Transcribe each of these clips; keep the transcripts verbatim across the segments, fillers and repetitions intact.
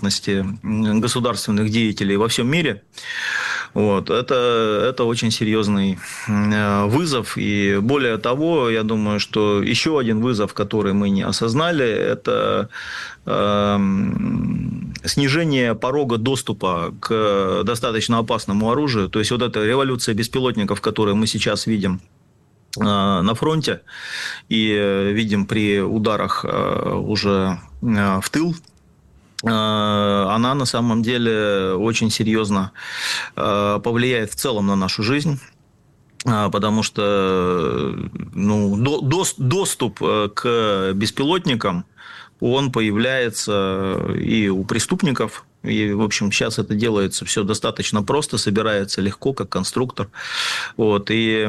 компетентности государственных деятелей во всем мире. Вот. Это, это очень серьезный вызов. И более того, я думаю, что еще один вызов, который мы не осознали, это э, снижение порога доступа к достаточно опасному оружию. То есть, вот эта революция беспилотников, которую мы сейчас видим на фронте и видим при ударах уже в тыл, она на самом деле очень серьезно повлияет в целом на нашу жизнь, потому что ну, до, доступ к беспилотникам, он появляется и у преступников. И, в общем, сейчас это делается все достаточно просто, собирается легко, как конструктор. Вот. И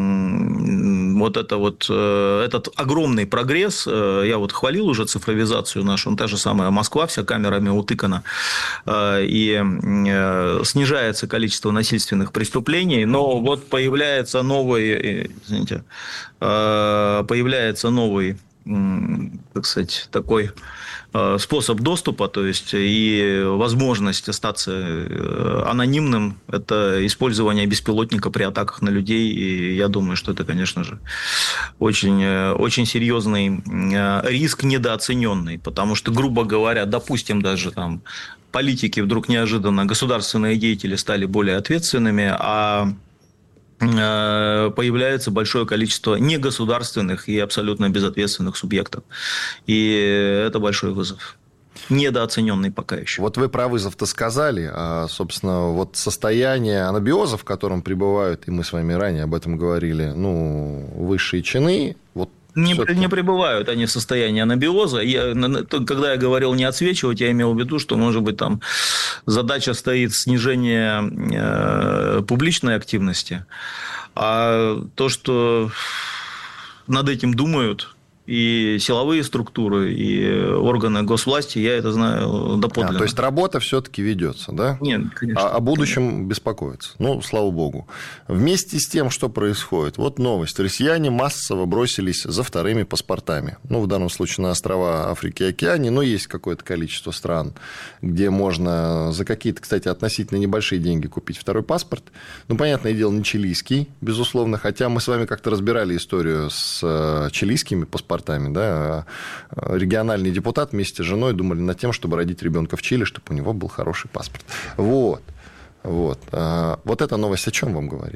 вот, это вот этот огромный прогресс, я вот хвалил уже цифровизацию нашу, та же самая Москва, вся камерами утыкана, и снижается количество насильственных преступлений, но вот появляется новый, извините, появляется новый, так сказать, такой способ доступа, то есть и возможность остаться анонимным, это использование беспилотника при атаках на людей, и я думаю, что это, конечно же, очень, очень серьезный риск, недооцененный, потому что, грубо говоря, допустим, даже там политики вдруг неожиданно, государственные деятели стали более ответственными, а появляется большое количество негосударственных и абсолютно безответственных субъектов. И это большой вызов. Недооцененный пока еще. Вот вы про вызов-то сказали, а, собственно, вот состояние анабиоза, в котором пребывают, и мы с вами ранее об этом говорили, ну, высшие чины, вот Не, не пребывают они в состоянии анабиоза. Я, когда я говорил не отсвечивать, я имел в виду, что, может быть, там задача стоит снижение э, публичной активности. А то, что над этим думают и силовые структуры, и органы госвласти, я это знаю доподлинно. А, то есть работа все-таки ведется, да? Нет, конечно. А о будущем беспокоиться. Ну, слава богу. Вместе с тем, что происходит, вот новость. Россияне массово бросились за вторыми паспортами. Ну, в данном случае на острова Африки и Океании, но есть какое-то количество стран, где можно за какие-то, кстати, относительно небольшие деньги купить второй паспорт. Ну, понятное дело, не чилийский, безусловно, хотя мы с вами как-то разбирали историю с чилийскими паспортами. Да, региональный депутат вместе с женой думали над тем, чтобы родить ребенка в Чили, чтобы у него был хороший паспорт. Вот. Вот. Вот эта новость о чем вам говорит?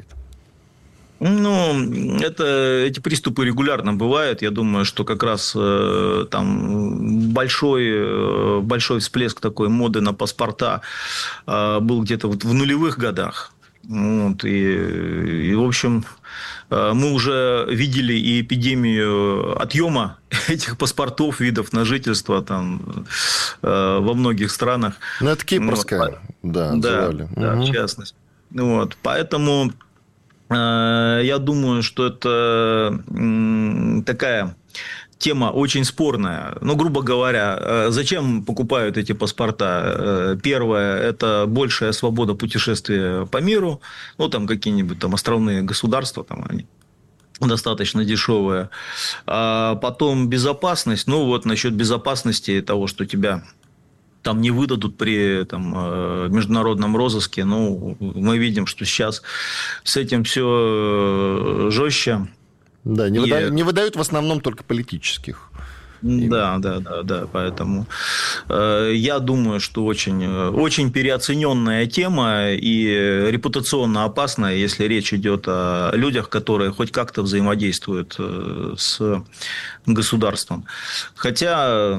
Ну, это, эти приступы регулярно бывают. Я думаю, что как раз там большой, большой всплеск такой моды на паспорта был где-то вот в нулевых годах. Вот, и, и, в общем, мы уже видели и эпидемию отъема этих паспортов, видов на жительство там, во многих странах. Ну, это кипрская, вот, да, да, да, угу. В частности. Вот, поэтому э, я думаю, что это э, такая... тема очень спорная. Ну, грубо говоря, зачем покупают эти паспорта? Первое – это большая свобода путешествия по миру. Ну, там какие-нибудь там островные государства, там они достаточно дешевые. А потом безопасность. Ну, вот насчет безопасности того, что тебя там не выдадут при там, международном розыске. Ну, мы видим, что сейчас с этим все жестче. Да, не, и... выдают, не выдают в основном только политических. Да, да, да, да, поэтому э, я думаю, что очень, очень переоцененная тема и репутационно опасная, если речь идет о людях, которые хоть как-то взаимодействуют э, с государством. Хотя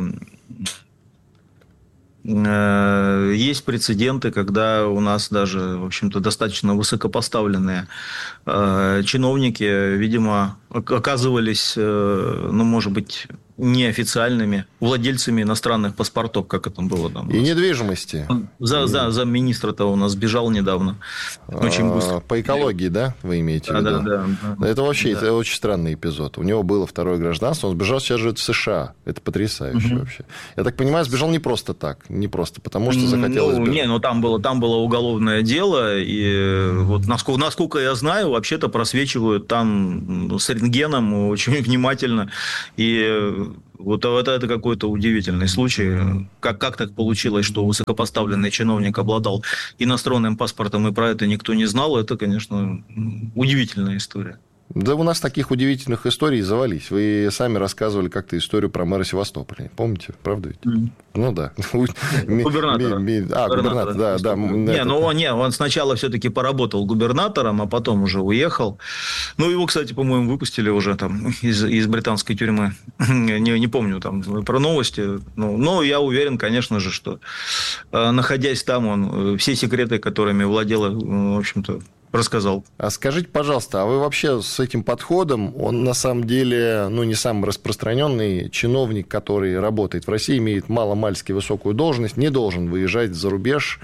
э, есть прецеденты, когда у нас даже, в общем-то, достаточно высокопоставленные э, чиновники, видимо, оказывались, э, ну, может быть, неофициальными владельцами иностранных паспортов, как это было там. И недвижимости. За, и... за, за министра-то у нас сбежал недавно. Очень быстро. По экологии, да, вы имеете да, в виду? Да, да, да. Это вообще да. это очень странный эпизод. У него было второе гражданство, он сбежал, сейчас живет в США. Это потрясающе угу. вообще. Я так понимаю, сбежал не просто так, не просто потому, что захотелось ну, сбежать. Не, ну там было, там было уголовное дело, и вот насколько, насколько я знаю, вообще-то просвечивают там с рентгеном очень внимательно, и вот это, это какой-то удивительный случай. Как, как так получилось, что высокопоставленный чиновник обладал иностранным паспортом, и про это никто не знал, это, конечно, удивительная история. Да у нас таких удивительных историй завались. Вы сами рассказывали как-то историю про мэра Севастополя. Помните? Правда ведь? Mm. Ну да. Губернатора. А, губернатор, да. да. Не, ну он, не, он сначала все-таки поработал губернатором, а потом уже уехал. Ну, его, кстати, по-моему, выпустили уже там из, из британской тюрьмы. Не, не помню там про новости. Ну, но я уверен, конечно же, что находясь там, он все секреты, которыми владел, в общем-то, рассказал. А скажите, пожалуйста, а вы вообще с этим подходом, он на самом деле, ну, не самый распространенный чиновник, который работает в России, имеет маломальски высокую должность, не должен выезжать за рубеж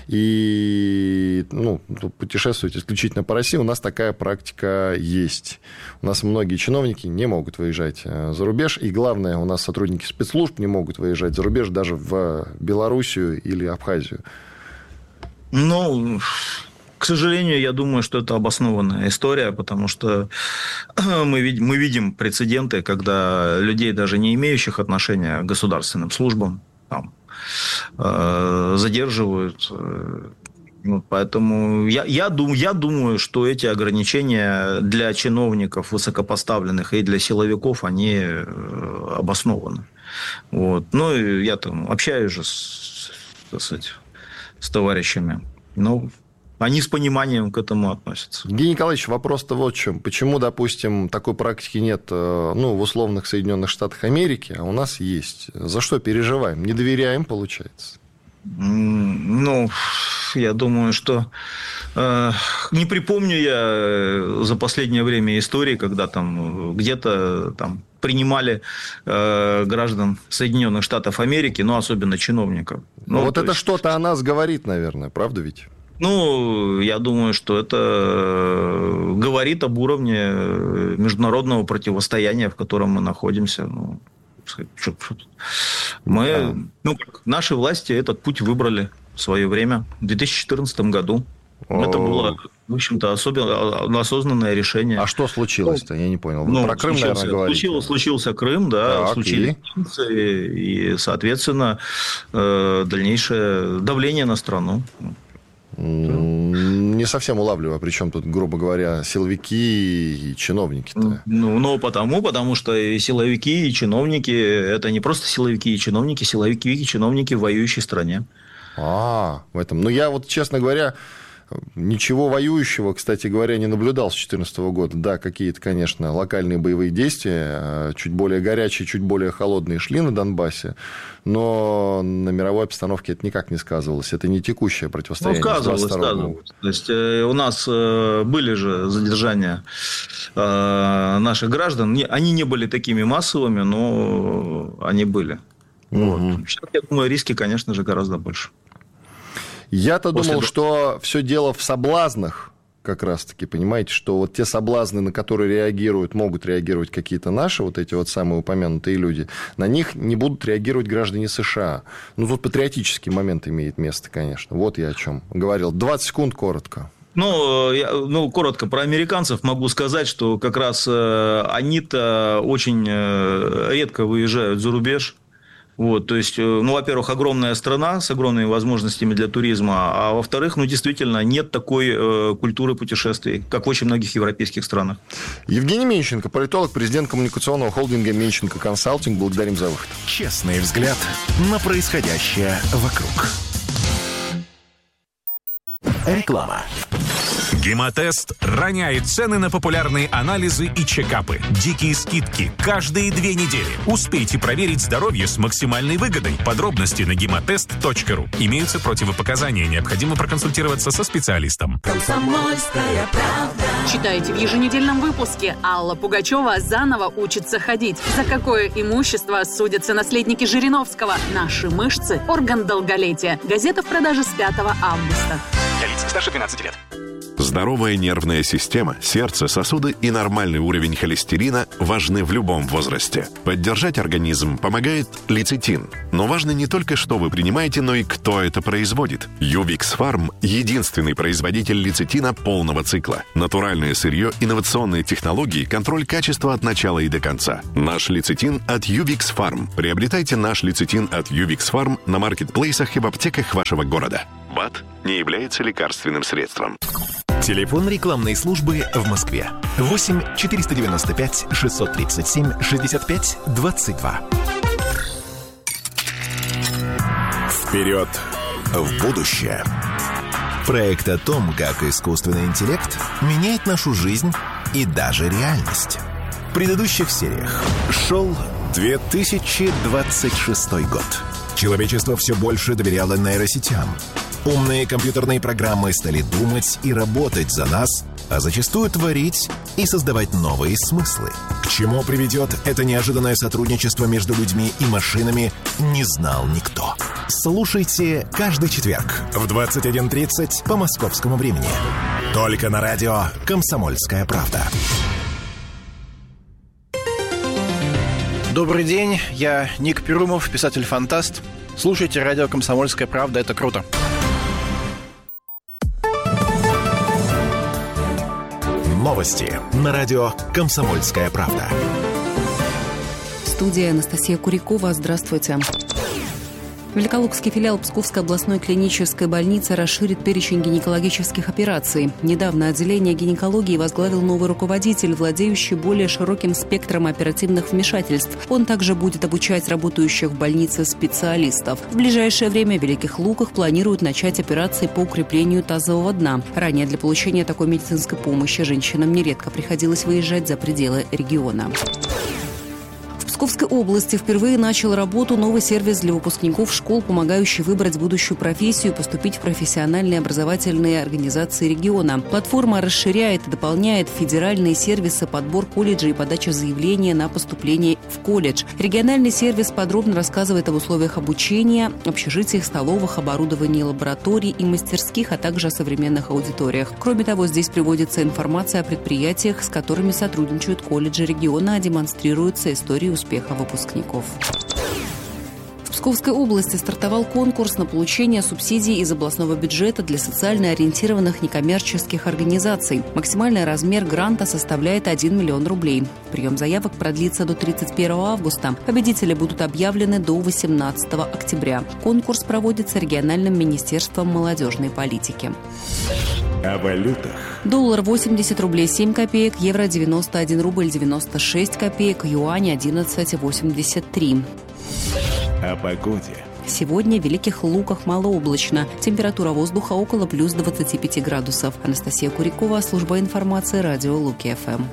и, ну, путешествовать исключительно по России. У нас такая практика есть. У нас многие чиновники не могут выезжать за рубеж, и главное, у нас сотрудники спецслужб не могут выезжать за рубеж даже в Белоруссию или Абхазию. Ну... К сожалению, я думаю, что это обоснованная история, потому что мы видим, мы видим прецеденты, когда людей, даже не имеющих отношения к государственным службам, там, э, задерживают. Ну, поэтому я, я, дум, я думаю, что эти ограничения для чиновников высокопоставленных и для силовиков, они обоснованы. Вот. Ну, и я там общаюсь же с, так сказать, с товарищами. Ну, они с пониманием к этому относятся. Евгений Николаевич, вопрос-то вот в чем. Почему, допустим, такой практики нет, ну, в условных Соединенных Штатах Америки, а у нас есть? За что переживаем? Не доверяем, получается? Ну, я думаю, что... Э, не припомню я за последнее время истории, когда там где-то там принимали э, граждан Соединенных Штатов Америки, ну, особенно чиновников. Ну, вот это есть... что-то о нас говорит, наверное, правда ведь? Ну, я думаю, что это говорит об уровне международного противостояния, в котором мы находимся. Ну, мы, да. ну, наши власти этот путь выбрали в свое время, в две тысячи четырнадцатом году. О. Это было, в общем-то, особенно осознанное решение. А что случилось-то? Я не понял. Вы ну, про Крым, случился, наверное, говорите? Случился, случился Крым, да, так, случились и... и, соответственно, дальнейшее давление на страну. Не совсем улавливаю, причем тут, грубо говоря, силовики и чиновники-то. Ну, ну, потому, потому что и силовики, и чиновники, это не просто силовики и чиновники, силовики и чиновники в воюющей стране. А, в этом. Ну, я вот, честно говоря, ничего воюющего, кстати говоря, не наблюдал с две тысячи четырнадцатого года. Да, какие-то, конечно, локальные боевые действия, чуть более горячие, чуть более холодные шли на Донбассе, но на мировой обстановке это никак не сказывалось. Это не текущее противостояние. Ну, сказывалось, сказывалось. То есть, у нас были же задержания наших граждан. Они не были такими массовыми, но они были. Угу. Вот. Сейчас, я думаю, риски, конечно же, гораздо больше. Я-то После... думал, что все дело в соблазнах, как раз-таки, понимаете, что вот те соблазны, на которые реагируют, могут реагировать какие-то наши, вот эти вот самые упомянутые люди, на них не будут реагировать граждане США. Ну, тут патриотический момент имеет место, конечно. Вот я о чем говорил. двадцать секунд коротко. Ну, я, ну, коротко про американцев могу сказать, что как раз э, они-то очень э, редко выезжают за рубеж. Вот, то есть, ну, во-первых, огромная страна с огромными возможностями для туризма, а во-вторых, ну, действительно, нет такой э, культуры путешествий, как в очень многих европейских странах. Евгений Менченко, политолог, президент коммуникационного холдинга «Менченко Консалтинг». Благодарим за выход. Честный взгляд на происходящее вокруг. Реклама. Гемотест роняет цены на популярные анализы и чекапы. Дикие скидки каждые две недели. Успейте проверить здоровье с максимальной выгодой. Подробности на гемотест точка ру. Имеются противопоказания. Необходимо проконсультироваться со специалистом. Комсомольская правда. Читайте в еженедельном выпуске. Алла Пугачева заново учится ходить. За какое имущество судятся наследники Жириновского? Наши мышцы – орган долголетия. Газета в продаже с пятого августа. Для лиц старше двенадцати лет. Здоровая нервная система, сердце, сосуды и нормальный уровень холестерина важны в любом возрасте. Поддержать организм помогает лецитин. Но важно не только, что вы принимаете, но и кто это производит. Ювикс Фарм – единственный производитель лецитина полного цикла. Натуральное сырье, инновационные технологии, контроль качества от начала и до конца. Наш лецитин от Ювикс Фарм. Приобретайте наш лецитин от Ювикс Фарм на маркетплейсах и в аптеках вашего города. БАД не является лекарственным средством. Телефон рекламной службы в Москве. восемь четыреста девяносто пять шестьсот тридцать семь шестьдесят пять двадцать два. Вперед в будущее. Проект о том, как искусственный интеллект меняет нашу жизнь и даже реальность. В предыдущих сериях шел две тысячи двадцать шестой год. Человечество все больше доверяло нейросетям. Умные компьютерные программы стали думать и работать за нас, а зачастую творить и создавать новые смыслы. К чему приведет это неожиданное сотрудничество между людьми и машинами, не знал никто. Слушайте каждый четверг в двадцать один тридцать по московскому времени. Только на радио «Комсомольская правда». Добрый день, я Ник Перумов, писатель-фантаст. Слушайте радио «Комсомольская правда», это круто. Новости на радио «Комсомольская правда». Студия Анастасия Курякова. Здравствуйте. Великолукский филиал Псковской областной клинической больницы расширит перечень гинекологических операций. Недавно отделение гинекологии возглавил новый руководитель, владеющий более широким спектром оперативных вмешательств. Он также будет обучать работающих в больнице специалистов. В ближайшее время в Великих Луках планируют начать операции по укреплению тазового дна. Ранее для получения такой медицинской помощи женщинам нередко приходилось выезжать за пределы региона. В Псковской области впервые начал работу новый сервис для выпускников школ, помогающий выбрать будущую профессию и поступить в профессиональные образовательные организации региона. Платформа расширяет и дополняет федеральные сервисы подбор колледжей и подача заявления на поступление в колледж. Региональный сервис подробно рассказывает об условиях обучения, общежитиях, столовых, оборудовании лабораторий и мастерских, а также о современных аудиториях. Кроме того, здесь приводится информация о предприятиях, с которыми сотрудничают колледжи региона, а демонстрируются истории успеха выпускников. В Псковской области стартовал конкурс на получение субсидий из областного бюджета для социально ориентированных некоммерческих организаций. Максимальный размер гранта составляет один миллион рублей. Прием заявок продлится до тридцать первого августа. Победители будут объявлены до восемнадцатого октября. Конкурс проводится региональным министерством молодежной политики. О валютах. Доллар восемьдесят рублей семь копеек, евро девяносто один рубль девяносто шесть копеек, юань одиннадцать восемьдесят три. О погоде. Сегодня в Великих Луках малооблачно. Температура воздуха около плюс двадцати пяти градусов. Анастасия Курякова, служба информации, радио Луки-ФМ.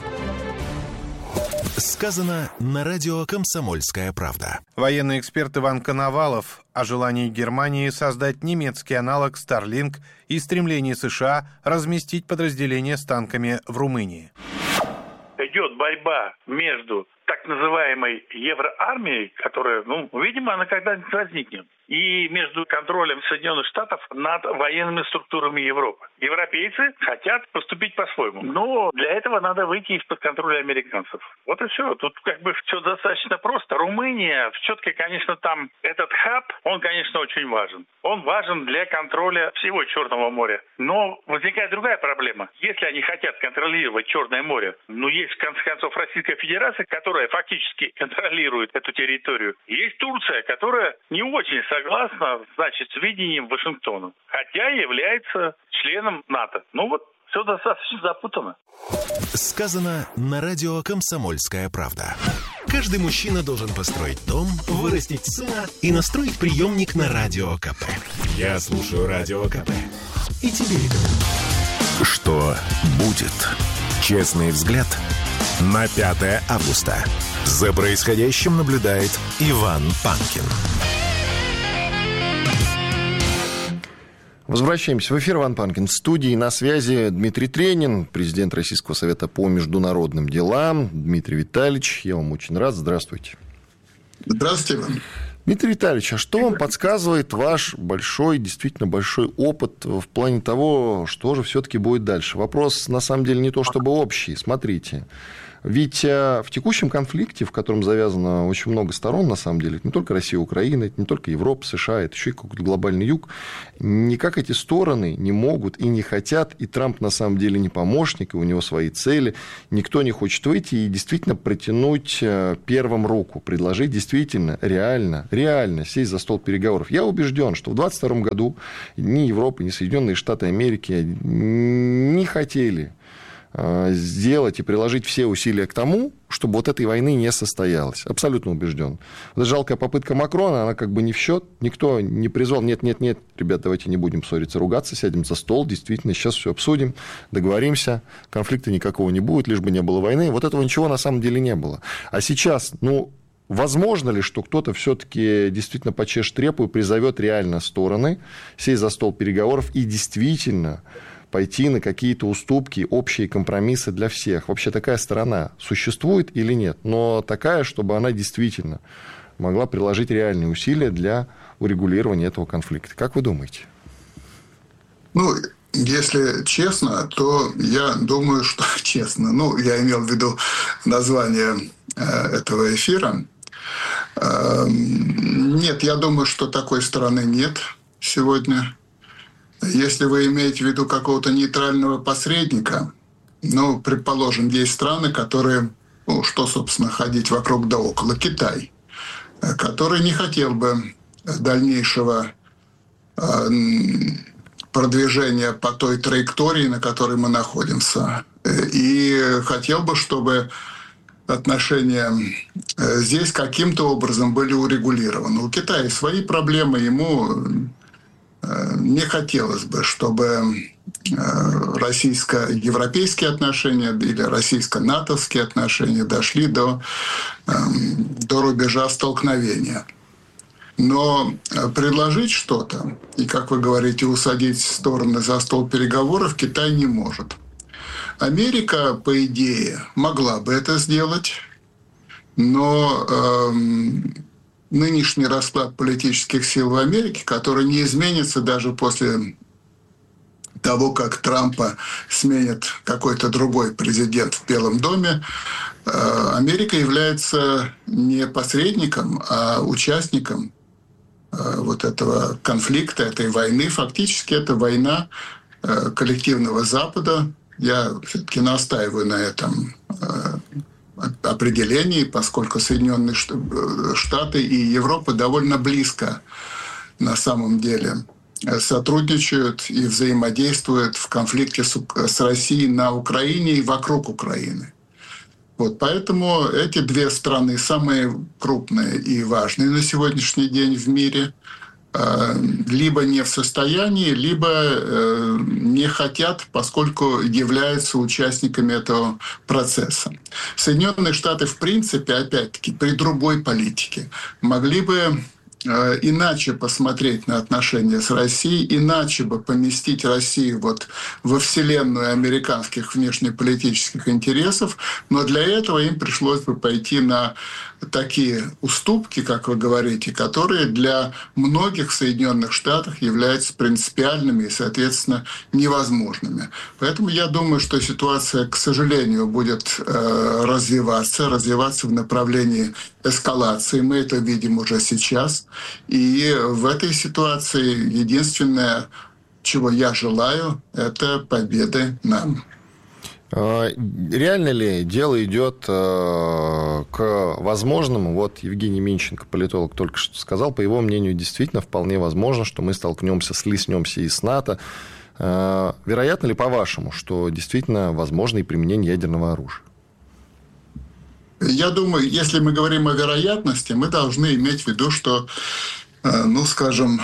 Сказано на радио «Комсомольская правда». Военный эксперт Иван Коновалов о желании Германии создать немецкий аналог Starlink и стремлении США разместить подразделения с танками в Румынии. Идет борьба между так называемой евроармией, которая, ну, видимо, она когда-нибудь возникнет, и между контролем Соединенных Штатов над военными структурами Европы. Европейцы хотят поступить по-своему, но для этого надо выйти из-под контроля американцев. Вот и все. Тут как бы все достаточно просто. Румыния, все-таки, конечно, там этот хаб, он, конечно, очень важен. Он важен для контроля всего Черного моря. Но возникает другая проблема. Если они хотят контролировать Черное море, ну, есть, в конце концов, Российская Федерация, которая фактически контролирует эту территорию. Есть Турция, которая не очень согласна, значит, с видением Вашингтона, хотя является членом НАТО. Ну вот, все достаточно запутано. Сказано на радио «Комсомольская правда». Каждый мужчина должен построить дом, вырастить сына и настроить приемник на Радио КП. Я слушаю Радио КП и тебе рекомендую. Что будет? Честный взгляд на пятое августа. За происходящим наблюдает Иван Панкин. Возвращаемся в эфир. Иван Панкин в студии. На связи Дмитрий Тренин, президент Российского совета по международным делам. Дмитрий Витальевич, я вам очень рад. Здравствуйте. Здравствуйте. Дмитрий Витальевич, а что вам подсказывает ваш большой, действительно большой опыт в плане того, что же все-таки будет дальше? Вопрос, на самом деле, не то чтобы общий. Смотрите, ведь в текущем конфликте, в котором завязано очень много сторон, на самом деле, это не только Россия и Украина, это не только Европа, США, это еще и какой-то глобальный юг, никак эти стороны не могут и не хотят, и Трамп на самом деле не помощник, и у него свои цели, никто не хочет выйти и действительно протянуть первым руку, предложить действительно, реально, реально сесть за стол переговоров. Я убежден, что в двадцать втором году ни Европа, ни Соединенные Штаты Америки не хотели сделать и приложить все усилия к тому, чтобы вот этой войны не состоялось. Абсолютно убежден. Вот эта жалкая попытка Макрона, она как бы не в счет. Никто не призвал, нет, нет, нет, ребят, давайте не будем ссориться, ругаться, сядем за стол, действительно, сейчас все обсудим, договоримся, конфликта никакого не будет, лишь бы не было войны. Вот этого ничего на самом деле не было. А сейчас, ну, возможно ли, что кто-то все-таки действительно почешет репу и призовет реально стороны, сесть за стол переговоров и действительно пойти на какие-то уступки, общие компромиссы для всех? Вообще такая сторона существует или нет? Но такая, чтобы она действительно могла приложить реальные усилия для урегулирования этого конфликта. Как вы думаете? Ну, если честно, то я думаю, что честно. Ну, я имел в виду название этого эфира. Нет, я думаю, что такой стороны нет сегодня. Если вы имеете в виду какого-то нейтрального посредника, ну, предположим, есть страны, которые, ну, что, собственно, ходить вокруг да около, Китай, который не хотел бы дальнейшего э, продвижения по той траектории, на которой мы находимся, и хотел бы, чтобы отношения здесь каким-то образом были урегулированы. У Китая свои проблемы, ему не хотелось бы, чтобы российско-европейские отношения или российско-натовские отношения дошли до, до рубежа столкновения. Но предложить что-то, и, как вы говорите, усадить стороны за стол переговоров Китай не может. Америка, по идее, могла бы это сделать, но эм, нынешний расклад политических сил в Америке, который не изменится даже после того, как Трампа сменит какой-то другой президент в Белом доме, Америка является не посредником, а участником вот этого конфликта, этой войны. Фактически это война коллективного Запада. Я все-таки настаиваю на этом определении, поскольку Соединенные Штаты и Европа довольно близко на самом деле сотрудничают и взаимодействуют в конфликте с Россией на Украине и вокруг Украины. Вот, поэтому эти две страны самые крупные и важные на сегодняшний день в мире либо не в состоянии, либо э, не хотят, поскольку являются участниками этого процесса. Соединенные Штаты, в принципе, опять-таки, при другой политике могли бы э, иначе посмотреть на отношения с Россией, иначе бы поместить Россию вот во вселенную американских внешнеполитических интересов, но для этого им пришлось бы пойти на такие уступки, как вы говорите, которые для многих в Соединенных Штатах являются принципиальными и, соответственно, невозможными. Поэтому я думаю, что ситуация, к сожалению, будет э, развиваться, развиваться в направлении эскалации. Мы это видим уже сейчас. И в этой ситуации единственное, чего я желаю, это победы нам. Реально ли дело идет к возможному, вот Евгений Минченко, политолог, только что сказал, по его мнению, действительно вполне возможно, что мы столкнемся, слиснемся и с НАТО. Вероятно ли, по-вашему, что действительно возможно и применение ядерного оружия? Я думаю, если мы говорим о вероятности, мы должны иметь в виду, что, ну, скажем,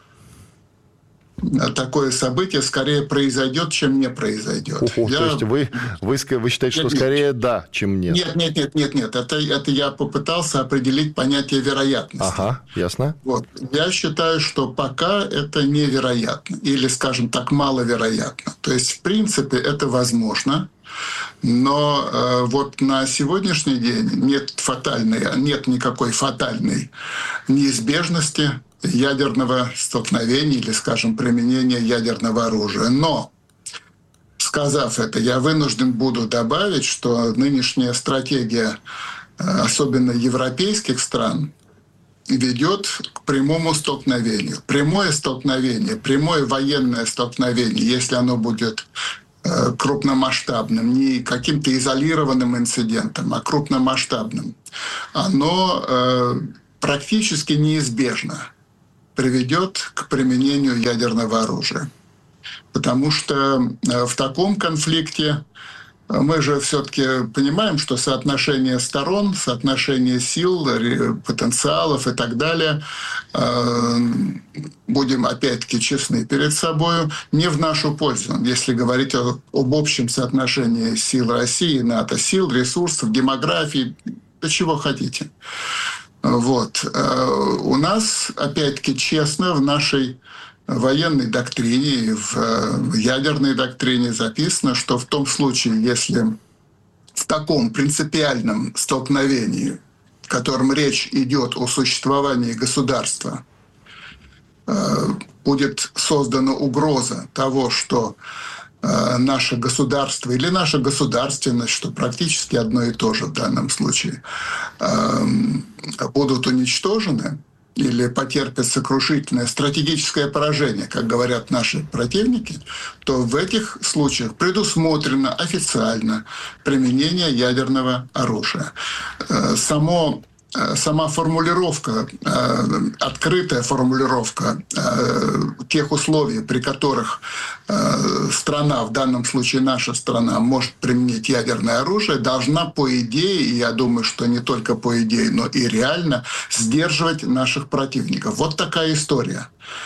такое событие скорее произойдет, чем не произойдет. Уху, я... То есть вы, вы, вы считаете, что нет, скорее нет. да, чем нет? Нет, нет, нет, нет, нет. Это, это я попытался определить понятие вероятности. Ага, ясно. Вот. Я считаю, что пока это невероятно. Или, скажем так, маловероятно. То есть, в принципе, это возможно. Но э, вот на сегодняшний день нет фатальной, нет никакой фатальной неизбежности ядерного столкновения или, скажем, применения ядерного оружия. Но, сказав это, я вынужден буду добавить, что нынешняя стратегия, особенно европейских стран, ведет к прямому столкновению. Прямое столкновение, прямое военное столкновение, если оно будет э, крупномасштабным, не каким-то изолированным инцидентом, а крупномасштабным, оно э, практически неизбежно приведет к применению ядерного оружия. Потому что э, в таком конфликте мы же все-таки понимаем, что соотношение сторон, соотношение сил, потенциалов и так далее, будем опять-таки честны перед собой, не в нашу пользу. Если говорить об общем соотношении сил России, НАТО, сил, ресурсов, демографии, до чего хотите. Вот. У нас, опять-таки, честно, в нашей военной доктрине и в ядерной доктрине записано, что в том случае, если в таком принципиальном столкновении, в котором речь идет о существовании государства, будет создана угроза того, что наше государство или наша государственность, что практически одно и то же в данном случае, будут уничтожены, или потерпят сокрушительное стратегическое поражение, как говорят наши противники, то в этих случаях предусмотрено официально применение ядерного оружия. Само, сама формулировка, открытая формулировка тех условий, при которых страна, в данном случае наша страна, может применить ядерное оружие, должна, по идее, и я думаю, что не только по идее, но и реально сдерживать наших противников. Вот такая история.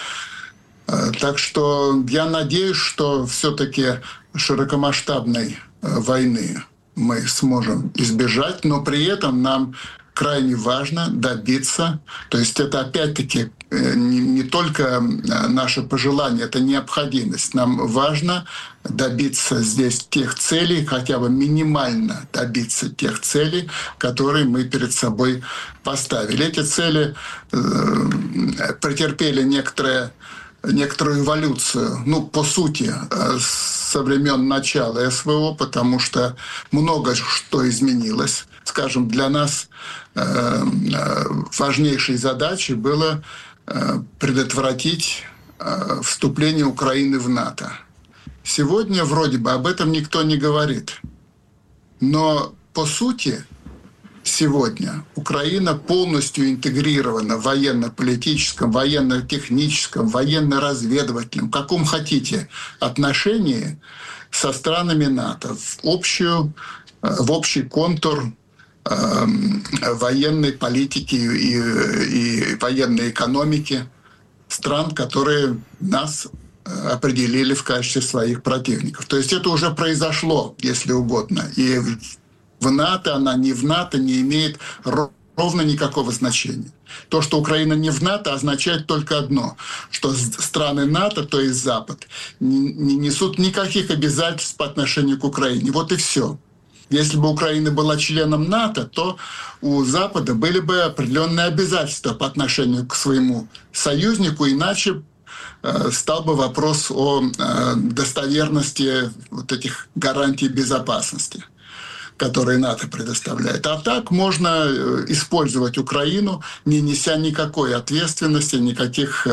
Так что я надеюсь, что все-таки широкомасштабной войны мы сможем избежать, но при этом нам крайне важно добиться, то есть это опять-таки не, не только наше пожелание, это необходимость. Нам важно добиться здесь тех целей, хотя бы минимально добиться тех целей, которые мы перед собой поставили. Эти цели э, претерпели некоторое некоторую эволюцию, ну, по сути, со времен начала СВО, потому что много что изменилось. Скажем, для нас э, важнейшей задачей было э, предотвратить э, вступление Украины в НАТО. Сегодня вроде бы об этом никто не говорит. Но по сути сегодня Украина полностью интегрирована в военно-политическом, военно-техническом, военно-разведывательном, каком хотите, отношении со странами НАТО в, общую, в общий контур э, военной политики и, и военной экономики стран, которые нас определили в качестве своих противников. То есть это уже произошло, если угодно. И в НАТО, она не в НАТО, не имеет ровно никакого значения. То, что Украина не в НАТО, означает только одно, что страны НАТО, то есть Запад, не несут никаких обязательств по отношению к Украине. Вот и все. Если бы Украина была членом НАТО, то у Запада были бы определенные обязательства по отношению к своему союзнику, иначе стал бы вопрос о достоверности вот этих гарантий безопасности, которые НАТО предоставляет. А так можно использовать Украину, не неся никакой ответственности, никаких,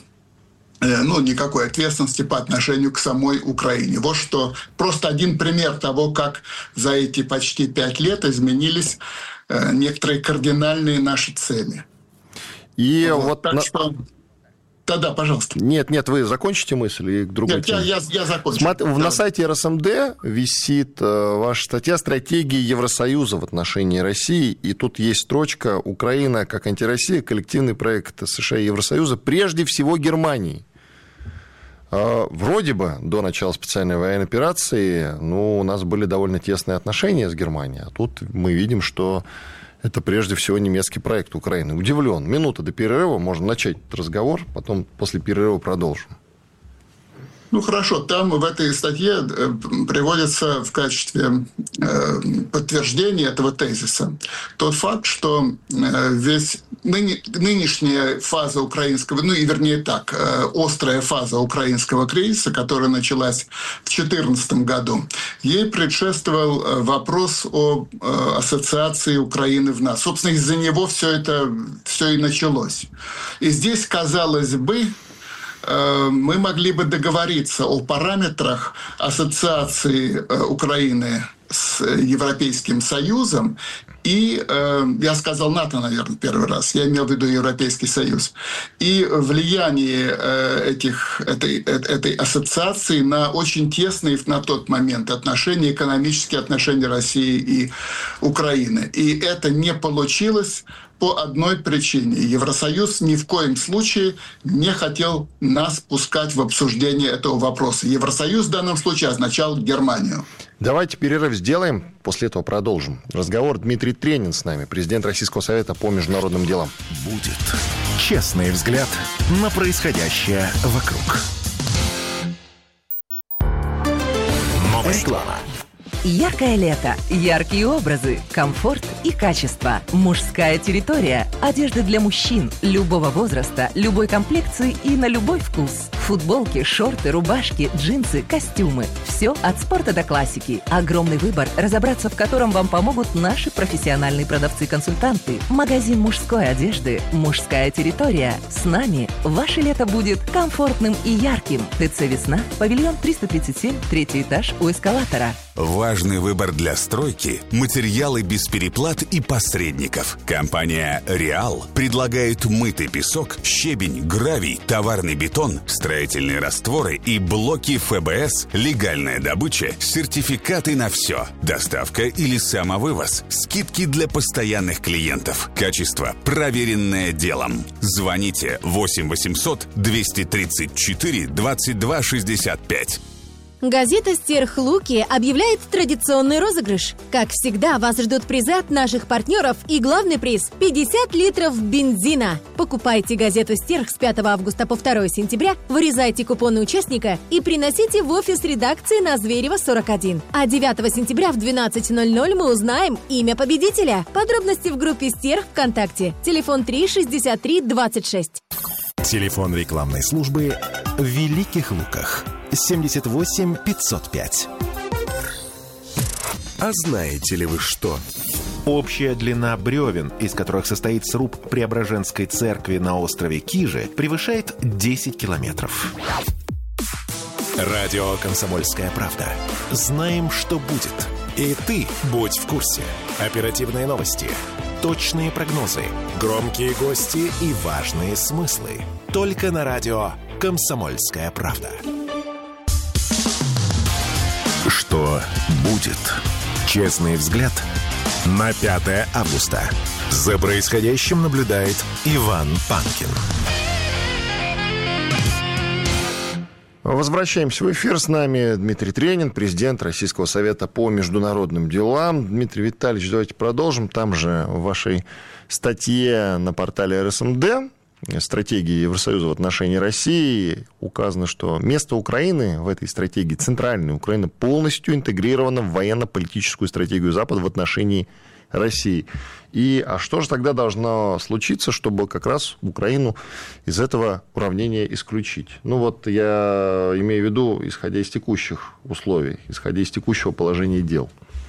ну, никакой ответственности по отношению к самой Украине. Вот что просто один пример того, как за эти почти пять лет изменились некоторые кардинальные наши цели. И вот, вот так на... что... Да-да, пожалуйста. Нет, нет, вы закончите мысль и к другой Нет, теме. я, я, я закончу. Смотри, да. На сайте эр эс эм дэ висит э, ваша статья «Стратегия Евросоюза в отношении России». И тут есть строчка «Украина как антироссия. Коллективный проект США и Евросоюза. Прежде всего Германии». Э, вроде бы до начала специальной военной операции ну, у нас были довольно тесные отношения с Германией. А тут мы видим, что это прежде всего немецкий проект Украины. Удивлен. Минута до перерыва. Можно начать этот разговор, потом после перерыва продолжим. Ну хорошо, там в этой статье приводится в качестве подтверждения этого тезиса тот факт, что весь ныне, нынешняя фаза украинского, ну и вернее так, острая фаза украинского кризиса, которая началась в две тысячи четырнадцатом году, ей предшествовал вопрос о ассоциации Украины в НАТО. Собственно, из-за него все это все и началось. И здесь, казалось бы, мы могли бы договориться о параметрах ассоциации Украины с Европейским Союзом и, я сказал НАТО, наверное, первый раз, я имел в виду Европейский Союз, и влияние этих, этой, этой ассоциации на очень тесные на тот момент отношения, экономические отношения России и Украины. И это не получилось по одной причине. Евросоюз ни в коем случае не хотел нас пускать в обсуждение этого вопроса. Евросоюз в данном случае означал Германию. Давайте перерыв сделаем, после этого продолжим. Разговор. Дмитрий Тренин с нами, президент Российского совета по международным делам. Будет честный взгляд на происходящее вокруг. Новость. Реклама. Яркое лето, яркие образы, комфорт и качество. Мужская территория. Одежда для мужчин любого возраста, любой комплекции и на любой вкус. Футболки, шорты, рубашки, джинсы, костюмы. Все от спорта до классики. Огромный выбор, разобраться в котором вам помогут наши профессиональные продавцы-консультанты. Магазин мужской одежды «Мужская территория». С нами ваше лето будет комфортным и ярким. ТЦ «Весна», павильон триста тридцать семь, третий этаж у эскалатора. Важный выбор для стройки – материалы без переплат и посредников. Компания «Реал» предлагает мытый песок, щебень, гравий, товарный бетон, строительные растворы и блоки эф бэ эс, легальная добыча, сертификаты на все, доставка или самовывоз, скидки для постоянных клиентов. Качество, проверенное делом. Звоните восемь восемьсот двести тридцать четыре двадцать два шестьдесят пять. Газета «Стерх Луки» объявляет традиционный розыгрыш. Как всегда, вас ждут призы от наших партнеров и главный приз – пятьдесят литров бензина. Покупайте газету «Стерх» с пятого августа по второе сентября, вырезайте купоны участника и приносите в офис редакции на Зверева, сорок один. А девятого сентября в двенадцать ноль ноль мы узнаем имя победителя. Подробности в группе «Стерх» ВКонтакте. Телефон три шестьдесят три двадцать шесть. Телефон рекламной службы в Великих Луках. семьдесят восемь пятьсот пять. А знаете ли вы что? Общая длина бревен, из которых состоит сруб Преображенской церкви на острове Кижи, превышает десять километров. Радио «Комсомольская правда». Знаем, что будет. И ты будь в курсе. Оперативные новости, точные прогнозы, громкие гости и важные смыслы. Только на радио «Комсомольская правда». Что будет? Честный взгляд на пятое августа. За происходящим наблюдает Иван Панкин. Возвращаемся в эфир. С нами Дмитрий Тренин, президент Российского совета по международным делам. Дмитрий Витальевич, давайте продолжим. Там же в вашей статье на портале эр эс эм дэ «Стратегии Евросоюза в отношении России» указано, что место Украины в этой стратегии, центральная Украина, полностью интегрирована в военно-политическую стратегию Запада в отношении России. И а что же тогда должно случиться, чтобы как раз Украину из этого уравнения исключить? Ну вот я имею в виду, исходя из текущих условий, исходя из текущего положения дел.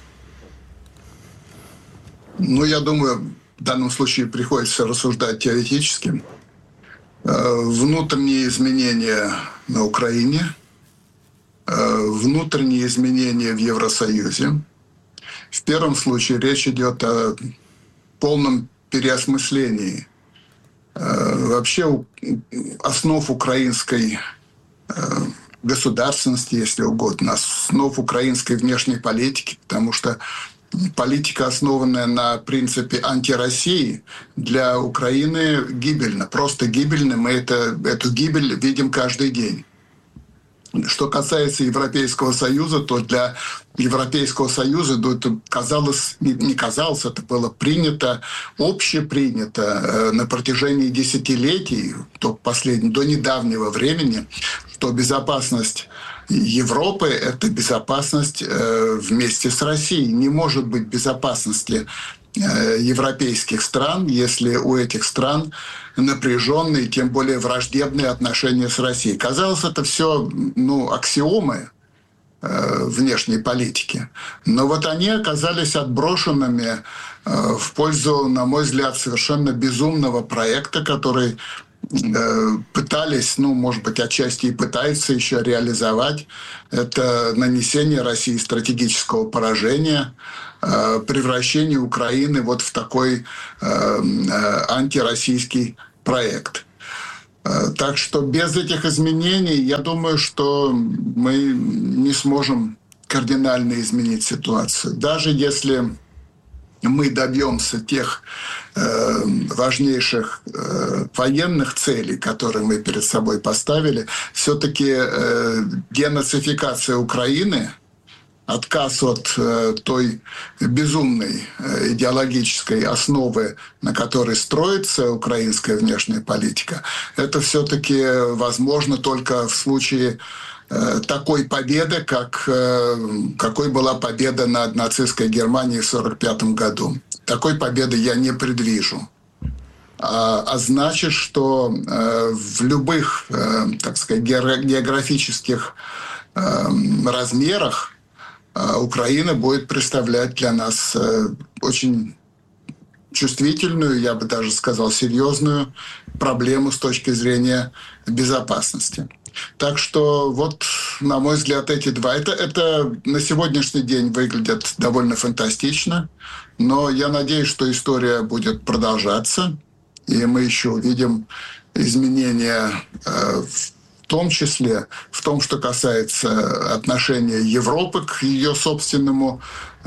Ну, я думаю, в данном случае приходится рассуждать теоретически. Внутренние изменения на Украине, внутренние изменения в Евросоюзе. В первом случае речь идет о полном переосмыслении вообще основ украинской государственности, если угодно, основ украинской внешней политики, потому что политика, основанная на принципе антироссии, для Украины гибельна, просто гибельна. Мы это, эту гибель видим каждый день. Что касается Европейского Союза, то для Европейского Союза, да, это казалось, не казалось, это было принято, общепринято на протяжении десятилетий, до, последнего, до недавнего времени, что безопасность Европы – это безопасность вместе с Россией. Не может быть безопасности европейских стран, если у этих стран напряженные, тем более враждебные отношения с Россией. Казалось, это все ну, аксиомы внешней политики. Но вот они оказались отброшенными в пользу, на мой взгляд, совершенно безумного проекта, который пытались, ну, может быть, отчасти и пытаются еще реализовать. Это нанесение России стратегического поражения, превращение Украины вот в такой антироссийский проект. Так что без этих изменений, я думаю, что мы не сможем кардинально изменить ситуацию. Даже если мы добьемся тех э, важнейших э, военных целей, которые мы перед собой поставили, все-таки э, денацификация Украины, отказ от э, той безумной э, идеологической основы, на которой строится украинская внешняя политика, это все-таки возможно только в случае э, такой победы, как, э, какой была победа над нацистской Германией в сорок пятом году. Такой победы я не предвижу. А, а значит, что э, в любых, э, так сказать, географических э, размерах Украина будет представлять для нас очень чувствительную, я бы даже сказал, серьезную проблему с точки зрения безопасности. Так что вот, на мой взгляд, эти два, это, это на сегодняшний день выглядят довольно фантастично, но я надеюсь, что история будет продолжаться, и мы еще увидим изменения в в том числе в том, что касается отношения Европы к ее собственному,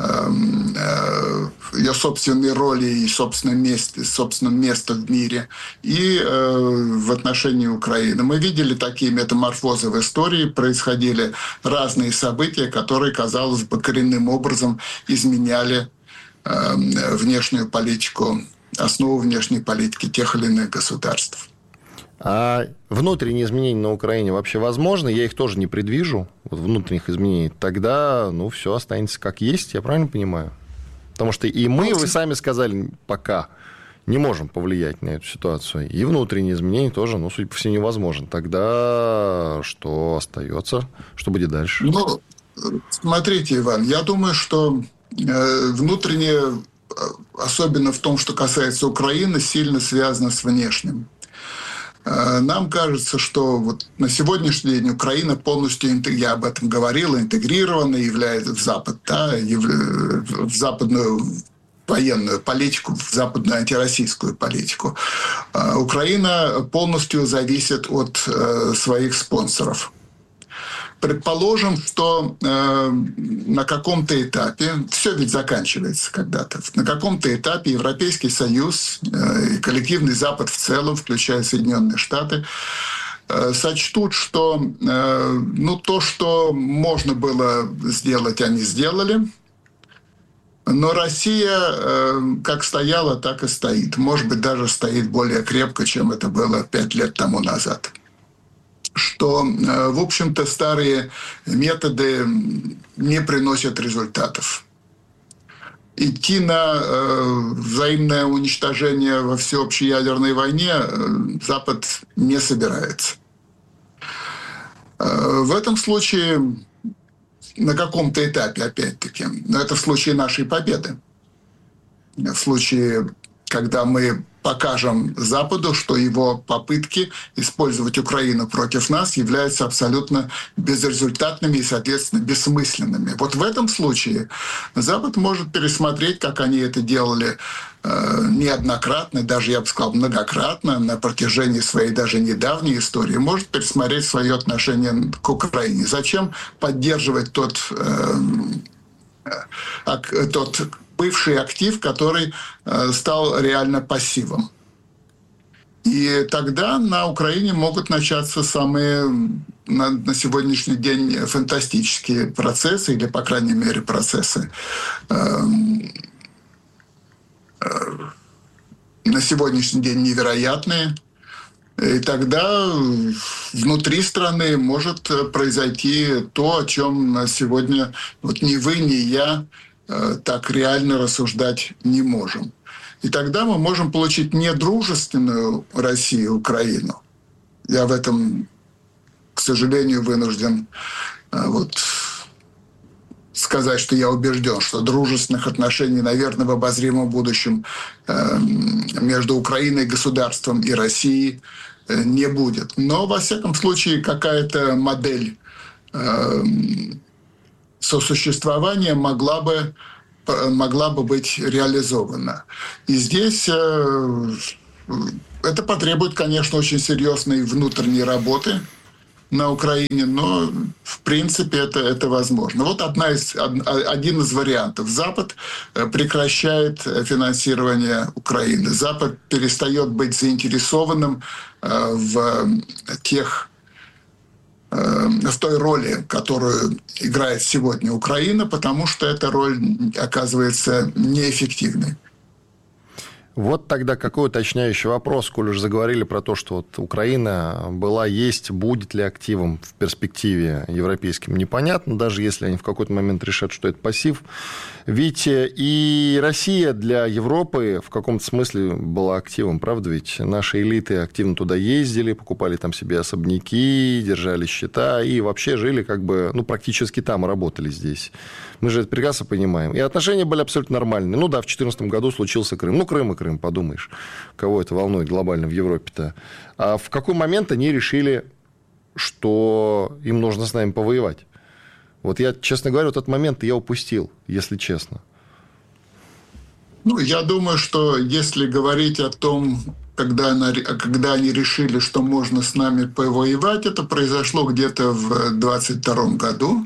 ее собственной роли и собственном месте, собственном месте в мире, и в отношении Украины. Мы видели такие метаморфозы в истории, происходили разные события, которые, казалось бы, коренным образом изменяли внешнюю политику, основу внешней политики тех или иных государств. А внутренние изменения на Украине вообще возможны? Я их тоже не предвижу, вот внутренних изменений. Тогда, ну, все останется как есть, я правильно понимаю? Потому что и мы, вы сами сказали, пока не можем повлиять на эту ситуацию. И внутренние изменения тоже, ну, судя по всему, невозможно. Тогда что остается? Что будет дальше? Ну, смотрите, Иван, я думаю, что внутреннее, особенно в том, что касается Украины, сильно связано с внешним. Нам кажется, что вот на сегодняшний день Украина полностью, я об этом говорил, интегрирована, является в Запад, да, в западную военную политику, в западную антироссийскую политику. Украина полностью зависит от своих спонсоров. Предположим, что э, на каком-то этапе, все ведь заканчивается когда-то, на каком-то этапе Европейский Союз э, и коллективный Запад в целом, включая Соединенные Штаты, э, сочтут, что э, ну, то, что можно было сделать, они сделали, но Россия э, как стояла, так и стоит. Может быть, даже стоит более крепко, чем это было пять лет тому назад. Что, в общем-то, старые методы не приносят результатов. Идти на э, взаимное уничтожение во всеобщей ядерной войне Запад не собирается. Э, в этом случае, на каком-то этапе, опять-таки, но это в случае нашей победы, в случае, когда мы покажем Западу, что его попытки использовать Украину против нас являются абсолютно безрезультатными и, соответственно, бессмысленными. Вот в этом случае Запад может пересмотреть, как они это делали э, неоднократно, даже, я бы сказал, многократно на протяжении своей даже недавней истории, может пересмотреть свое отношение к Украине. Зачем поддерживать тот, э, э, тот бывший актив, который э, стал реально пассивом. И тогда на Украине могут начаться самые на, на сегодняшний день фантастические процессы, или, по крайней мере, процессы э, э, на сегодняшний день невероятные. И тогда внутри страны может произойти то, о чем сегодня вот ни вы, ни я так реально рассуждать не можем. И тогда мы можем получить не дружественную Россию, Украину. Я в этом, к сожалению, вынужден вот сказать, что я убежден, что дружественных отношений, наверное, в обозримом будущем между Украиной, государством и Россией не будет. Но, во всяком случае, какая-то модель сосуществования могла бы, могла бы быть реализована. И здесь это потребует, конечно, очень серьезной внутренней работы на Украине, но в принципе это, это возможно. Вот одна из, один из вариантов. Запад прекращает финансирование Украины. Запад перестает быть заинтересованным в тех, в той роли, которую играет сегодня Украина, потому что эта роль оказывается неэффективной. Вот тогда какой уточняющий вопрос, коль уже заговорили про то, что вот Украина была, есть, будет ли активом в перспективе европейским, непонятно, даже если они в какой-то момент решат, что это пассив. Ведь и Россия для Европы в каком-то смысле была активом, правда ведь? Наши элиты активно туда ездили, покупали там себе особняки, держали счета и вообще жили как бы, ну, практически там, работали здесь. Мы же это прекрасно понимаем. И отношения были абсолютно нормальные. Ну да, в две тысячи четырнадцатом году случился Крым. Ну, Крым и Крым, подумаешь. Кого это волнует глобально в Европе-то? А в какой момент они решили, что им нужно с нами повоевать? Вот я, честно говоря, вот этот момент я упустил, если честно. Ну, я думаю, что если говорить о том, когда, она, когда они решили, что можно с нами повоевать, это произошло где-то в двадцать втором году.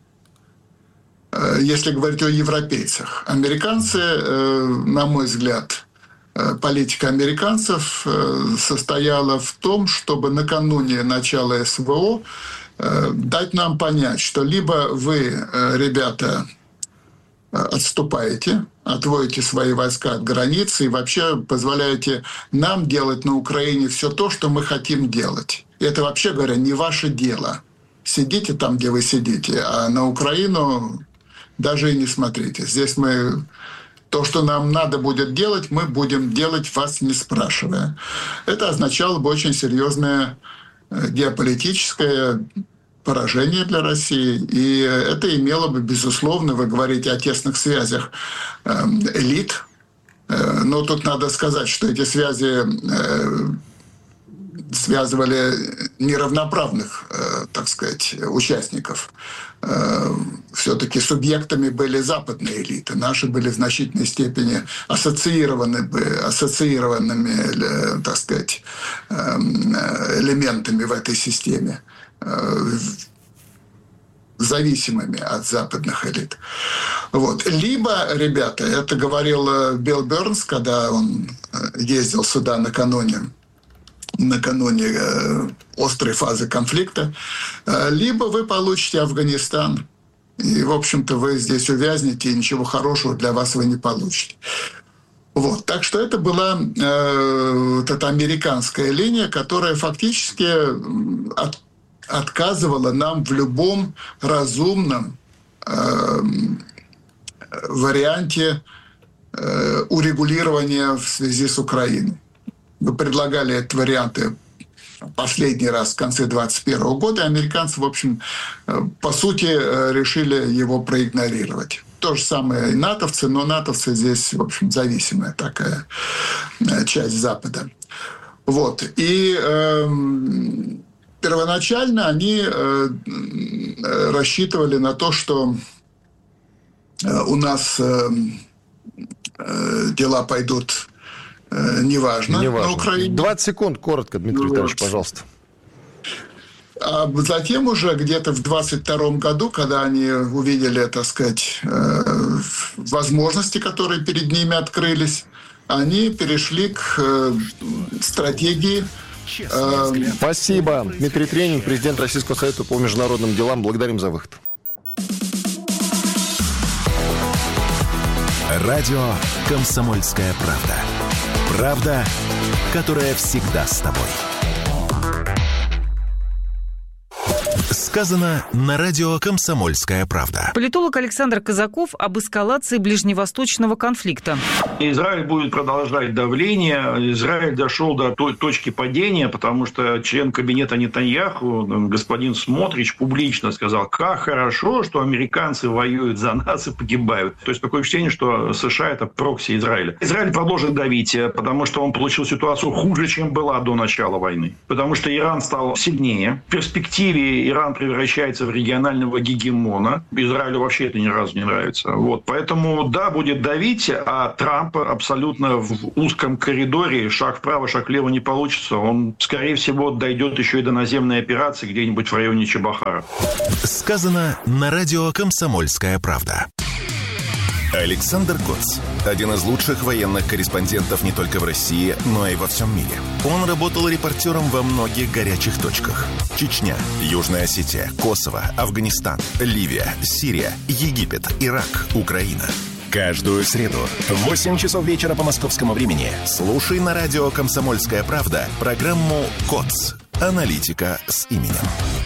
Если говорить о европейцах. Американцы, на мой взгляд, политика американцев состояла в том, чтобы накануне начала СВО дать нам понять, что либо вы, ребята, отступаете, отводите свои войска от границы и вообще позволяете нам делать на Украине все то, что мы хотим делать. И это, вообще говоря, не ваше дело. Сидите там, где вы сидите, а на Украину даже и не смотрите. Здесь мы... То, что нам надо будет делать, мы будем делать, вас не спрашивая. Это означало бы очень серьезное геополитическое поражение для России. И это имело бы, безусловно, вы говорите о тесных связях элит. Но тут надо сказать, что эти связи связывали неравноправных, так сказать, участников. Все-таки субъектами были западные элиты. Наши были в значительной степени ассоциированы, ассоциированными, так сказать, элементами в этой системе, зависимыми от западных элит. Вот. Либо, ребята, это говорил Билл Бернс, когда он ездил сюда накануне накануне э, острой фазы конфликта, э, либо вы получите Афганистан, и, в общем-то, вы здесь увязнете, и ничего хорошего для вас вы не получите. Вот. Так что это была э, вот эта американская линия, которая фактически от, отказывала нам в любом разумном э, варианте э, урегулирования в связи с Украиной. Мы предлагали этот вариант последний раз в конце двадцать первого года, и американцы, в общем, по сути, решили его проигнорировать. То же самое и натовцы, но натовцы здесь, в общем, зависимая такая часть Запада. Вот. И э, первоначально они э, рассчитывали на то, что у нас э, дела пойдут неважно, неважно. На Украине. двадцать секунд, коротко, Дмитрий ну, Витальевич, вот. Пожалуйста. А затем уже где-то в двадцать втором году, когда они увидели, так сказать, возможности, которые перед ними открылись, они перешли к стратегии. Спасибо. Дмитрий Тренин, президент Российского совета по международным делам. Благодарим за выход. Радио «Комсомольская правда». Правда, которая всегда с тобой. Сказано на радио «Комсомольская правда». Политолог Александр Казаков об эскалации ближневосточного конфликта. Израиль будет продолжать давление. Израиль дошел до той точки падения, потому что член кабинета Нетаньяху, господин Смотрич, публично сказал, как хорошо, что американцы воюют за нас и погибают. То есть такое ощущение, что США – это прокси Израиля. Израиль продолжит давить, потому что он получил ситуацию хуже, чем была до начала войны. Потому что Иран стал сильнее. В перспективе Иран превращается в регионального гегемона. Израилю вообще это ни разу не нравится. Вот. Поэтому, да, будет давить, а Трамп абсолютно в узком коридоре, шаг вправо, шаг влево не получится. Он, скорее всего, дойдет еще и до наземной операции где-нибудь в районе Чебахара. Сказано на радио «Комсомольская правда». Александр Коц. Один из лучших военных корреспондентов не только в России, но и во всем мире. Он работал репортером во многих горячих точках. Чечня, Южная Осетия, Косово, Афганистан, Ливия, Сирия, Египет, Ирак, Украина. Каждую среду в восемь часов вечера по московскому времени слушай на радио «Комсомольская правда» программу «Коц. Аналитика с именем».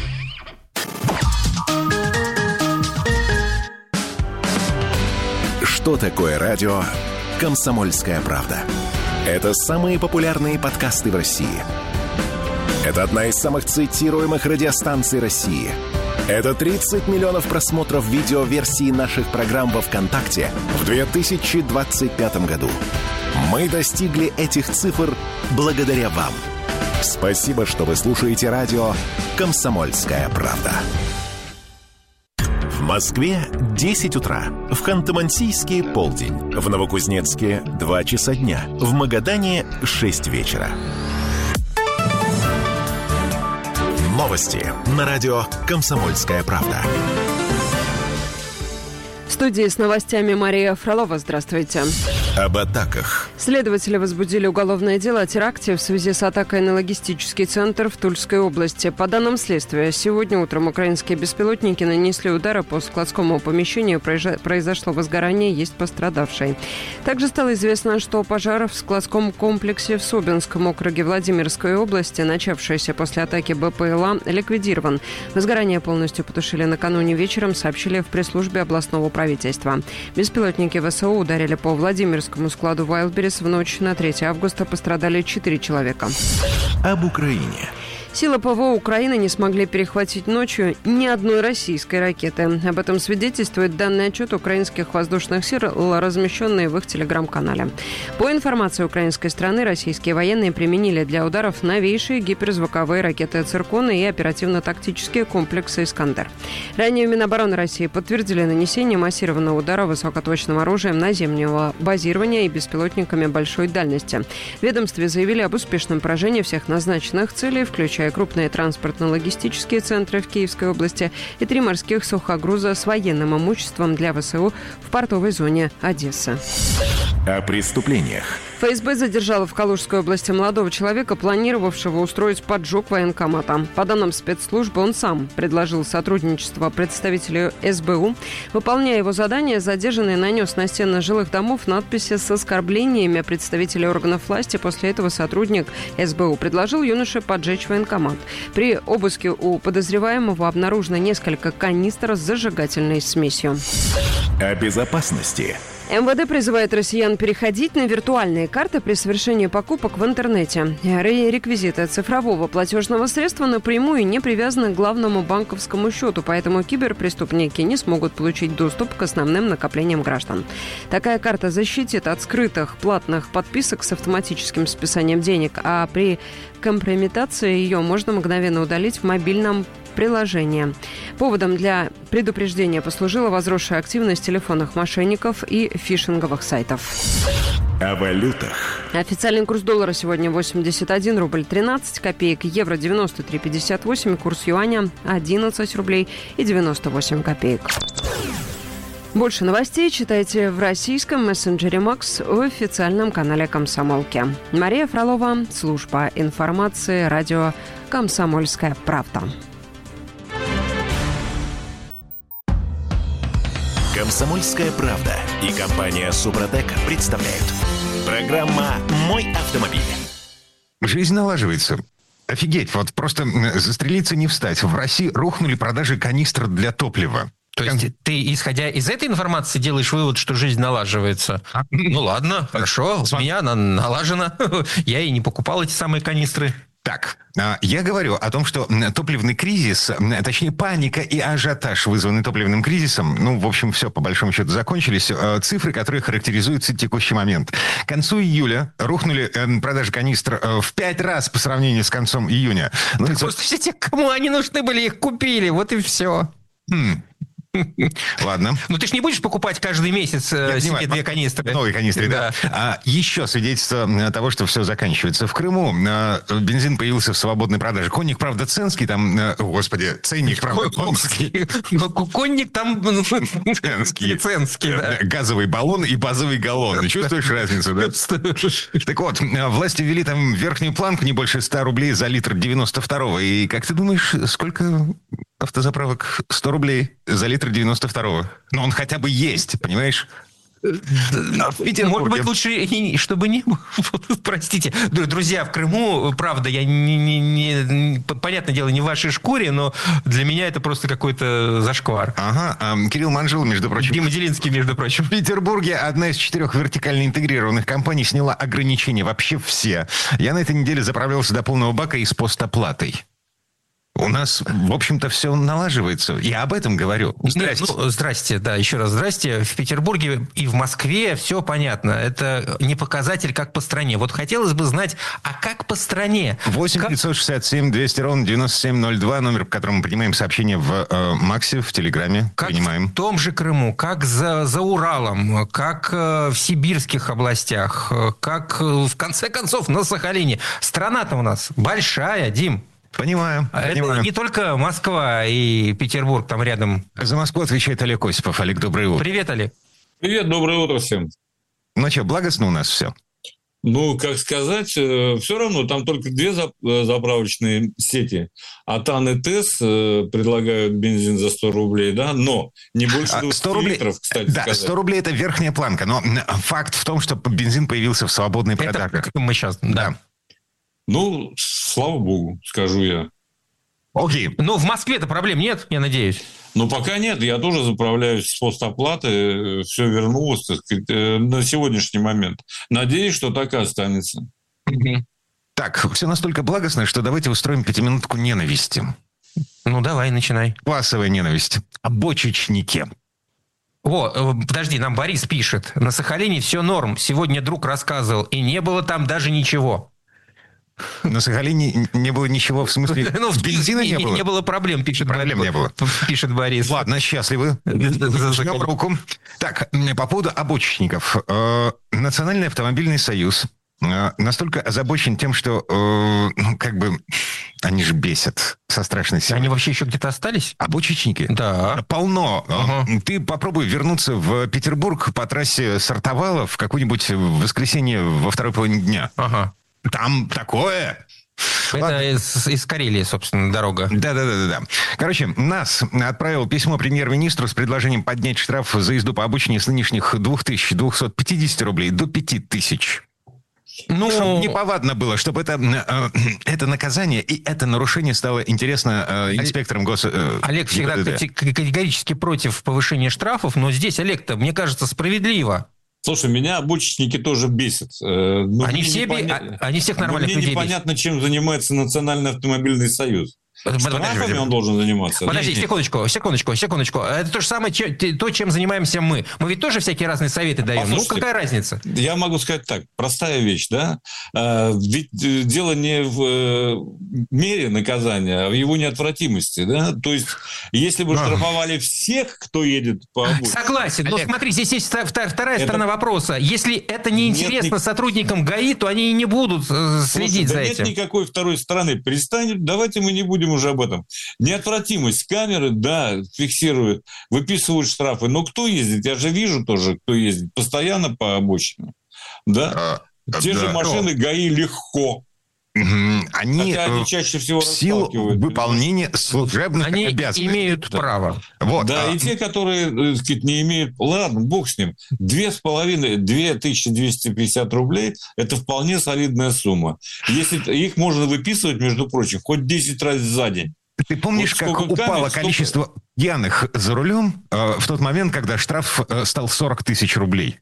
Что такое радио «Комсомольская правда»? Это самые популярные подкасты в России. Это одна из самых цитируемых радиостанций России. Это тридцать миллионов просмотров видеоверсии наших программ во ВКонтакте в две тысячи двадцать пятом году. Мы достигли этих цифр благодаря вам. Спасибо, что вы слушаете радио «Комсомольская правда». В Москве десять утра, в Ханты-Мансийске полдень, в Новокузнецке два часа дня, в Магадане шесть вечера. Новости на радио «Комсомольская правда». В студии с новостями Мария Фролова. Здравствуйте. Об атаках. Следователи возбудили уголовное дело о теракте в связи с атакой на логистический центр в Тульской области. По данным следствия, сегодня утром украинские беспилотники нанесли удары по складскому помещению. Произошло возгорание, есть пострадавший. Также стало известно, что пожар в складском комплексе в Собинском округе Владимирской области, начавшийся после атаки БПЛА, ликвидирован. Возгорание полностью потушили накануне вечером, сообщили в пресс-службе областного правительства. Беспилотники ВСУ ударили по Владимирскому складу Wildberries. В ночь на третье августа пострадали четыре человека. Об Украине. Силы ПВО Украины не смогли перехватить ночью ни одной российской ракеты. Об этом свидетельствует данный отчет украинских воздушных сил, размещенный в их телеграм-канале. По информации украинской стороны, российские военные применили для ударов новейшие гиперзвуковые ракеты «Циркон» и оперативно-тактические комплексы «Искандер». Ранее Минобороны России подтвердили нанесение массированного удара высокоточным оружием наземного базирования и беспилотниками большой дальности. В ведомстве заявили об успешном поражении всех назначенных целей, включая крупные транспортно-логистические центры в Киевской области и три морских сухогруза с военным имуществом для ВСУ в портовой зоне Одессы. О преступлениях. ФСБ задержала в Калужской области молодого человека, планировавшего устроить поджог военкомата. По данным спецслужб, он сам предложил сотрудничество представителю СБУ. Выполняя его задание, задержанный нанес на стены жилых домов надписи с оскорблениями представителей органов власти. После этого сотрудник СБУ предложил юноше поджечь военкомат. При обыске у подозреваемого обнаружено несколько канистр с зажигательной смесью. О безопасности. МВД призывает россиян переходить на виртуальные карты при совершении покупок в интернете. Реквизиты цифрового платежного средства напрямую не привязаны к главному банковскому счету, поэтому киберпреступники не смогут получить доступ к основным накоплениям граждан. Такая карта защитит от скрытых платных подписок с автоматическим списанием денег, а при компрометации ее можно мгновенно удалить в мобильном приложение. Поводом для предупреждения послужила возросшая активность телефонных мошенников и фишинговых сайтов. О валютах. Официальный курс доллара сегодня восемьдесят один рубль тринадцать копеек, евро девяносто три пятьдесят восемь, курс юаня одиннадцать рублей и девяносто восемь копеек. Больше новостей читайте в российском мессенджере Макс в официальном канале Комсомолки. Мария Фролова, служба информации, радио «Комсомольская правда». «Комсомольская правда» и компания «Супротек» представляют. Программа «Мой автомобиль». Жизнь налаживается. Офигеть, вот просто застрелиться не встать. В России рухнули продажи канистр для топлива. То есть ты, исходя из этой информации, делаешь вывод, что жизнь налаживается? Ну ладно, хорошо, у меня она налажена. Я и не покупал эти самые канистры. Так, я говорю о том, что топливный кризис, точнее паника и ажиотаж, вызванный топливным кризисом, ну, в общем, все по большому счету закончились. Цифры, которые характеризуются текущий момент. К концу июля рухнули продажи канистр в пять раз по сравнению с концом июня. Ну, так просто все те, кому они нужны были, их купили, вот и все. Хм. Ладно. Ну, ты же не будешь покупать каждый месяц э, себе две канистры. Новые канистры, да. да. А еще свидетельство того, что все заканчивается. В Крыму э, бензин появился в свободной продаже. Конник, правда, ценский, там, э, господи, ценник, правда, конский. Конник там ценский. Ценский, да. Газовый баллон и базовый галлон. Чувствуешь разницу, да? Так вот, власти ввели там верхнюю планку не больше ста рублей за литр девяносто второго. И как ты думаешь, сколько автозаправок? сто рублей за литр девяносто второго. Но он хотя бы есть, понимаешь? Может быть, лучше, чтобы не было. Простите. Друзья, в Крыму, правда, я не, не, не... Понятное дело, не в вашей шкуре, но для меня это просто какой-то зашквар. Ага. А, Кирилл Манжул, между прочим. Дима Делинский, между прочим. В Петербурге одна из четырех вертикально интегрированных компаний сняла ограничения. Вообще все. Я на этой неделе заправлялся до полного бака и с постоплатой. У нас, в общем-то, все налаживается. Я об этом говорю. Здрасте. Ну, здрасте, да, еще раз здрасте. В Петербурге и в Москве все понятно. Это не показатель, как по стране. Вот хотелось бы знать, а как по стране? восемь девятьсот шестьдесят семь двести ровно девяносто семь ноль два, номер, по которому мы принимаем сообщения в э, Максе, в Телеграме. Как принимаем. В том же Крыму, как за, за Уралом, как э, в сибирских областях, как, э, в конце концов, на Сахалине. Страна-то у нас большая, Дим. Понимаю, Это понимаю. не только Москва и Петербург там рядом. За Москву отвечает Олег Осипов. Олег, доброе утро. Привет, Олег. Привет, доброе утро всем. Ну что, благостно у нас все? Ну, как сказать, все равно там только две заправочные сети. Атан и ТЭС предлагают бензин за сто рублей, да, но не больше двадцати литров, кстати да, сказать. сто рублей – это верхняя планка, но факт в том, что бензин появился в свободной продаже. Это мы сейчас, да. Ну, слава богу, скажу я. Окей. Ну, в Москве-то проблем нет, я надеюсь. Ну, пока нет. Я тоже заправляюсь с постоплаты. Все вернулось, так сказать, на сегодняшний момент. Надеюсь, что так и останется. Так, все настолько благостно, что давайте устроим пятиминутку ненависти. Ну, давай, начинай. Классовая ненависть. О бочечнике. О, подожди, нам Борис пишет. На Сахалине все норм. Сегодня друг рассказывал. И не было там даже ничего. На Сахалине не было ничего, в смысле, ну, бензина не, не было? Не было проблем, пишет Проблем Борис. не было. Пишет Борис. Ладно, счастливы. Жмем руку. Так, по поводу обочечников. Национальный автомобильный союз настолько озабочен тем, что, ну, как бы, они же бесят со страшной силой. Они вообще еще где-то остались? Обочечники? Да. Полно. Ага. Ты попробуй вернуться в Петербург по трассе Сартовала в какое-нибудь воскресенье во второй половине дня. Ага. Там такое. Это из, из Карелии, собственно, дорога. Да-да-да. Короче, НАС отправил письмо премьер-министру с предложением поднять штраф за езду по обочине с нынешних две тысячи двести пятьдесят рублей до пять тысяч. Ну, чтобы неповадно было, чтобы это, это наказание и это нарушение стало интересно инспекторам гос... Олег всегда категорически против повышения штрафов, но здесь, Олег-то, мне кажется, справедливо. Слушай, меня обочечники тоже бесят. Но они, все непонятно... бе... они всех нормальных людей бесят. Мне непонятно, чем занимается Национальный автомобильный союз. Штрафами он должен заниматься. Подожди, нет, секундочку, секундочку, секундочку. Это то же самое, то, чем занимаемся мы. Мы ведь тоже всякие разные советы даем. Послушайте, ну, какая разница? Я могу сказать так, простая вещь, да? Ведь дело не в мере наказания, а в его неотвратимости, да? То есть, если бы штрафовали всех, кто едет по обочине... Согласен, но смотри, здесь есть вторая это... сторона вопроса. Если это неинтересно нет, сотрудникам ГАИ, то они и не будут следить Слушай, за да этим. Нет никакой второй стороны. Перестань, давайте мы не будем уже об этом. Неотвратимость камеры, да, фиксируют, выписывают штрафы. Но кто ездит? Я же вижу тоже, кто ездит постоянно по обочине. Да? А, Те да. же машины ГАИ легко. Они, они чаще всего в силу выполнения служебных они обязанностей. Они имеют да. право. Вот. Да, а... и те, которые, так сказать, не имеют... Ладно, бог с ним. Две с половиной, две тысячи двести пятьдесят рублей – это вполне солидная сумма. Если их можно выписывать, между прочим, хоть десять раз за день. Ты помнишь, вот как упало камер, количество столько... пьяных за рулем э, в тот момент, когда штраф э, стал сорок тысяч рублей?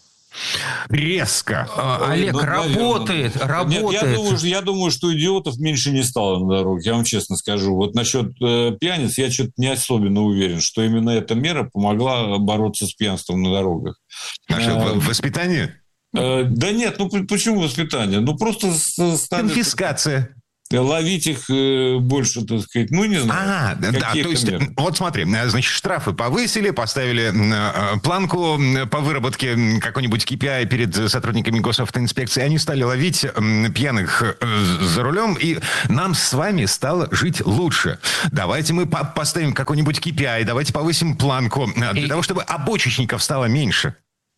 Резко. А, Олег, ну, работает, наверное. работает. Нет, я, думаю, я думаю, что идиотов меньше не стало на дороге, я вам честно скажу. Вот насчет э, пьяниц я что-то не особенно уверен, что именно эта мера помогла бороться с пьянством на дорогах. А что, э, воспитание? Э, да нет, ну почему воспитание? Ну просто... Стали... Конфискация. Ловить их э, больше, так сказать, ну, не знаю. А, да, то есть, меры. Вот смотри, значит, штрафы повысили, поставили э, планку по выработке какой-нибудь кей пи ай перед сотрудниками госавтоинспекции, они стали ловить э, пьяных э, за рулем, и нам с вами стало жить лучше. Давайте мы по- поставим какой-нибудь кей пи ай, давайте повысим планку, э, для и... того, чтобы обочечников стало меньше.